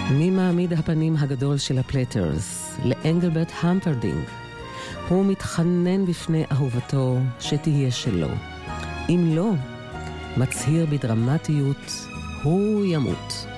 מי מעמיד הפנים הגדול של הפלטרס? לאנגלברט המפרדינג. הוא מתחנן בפני אהובתו שתהיה שלו. אם לא, מצהיר בדרמטיות, הוא ימות.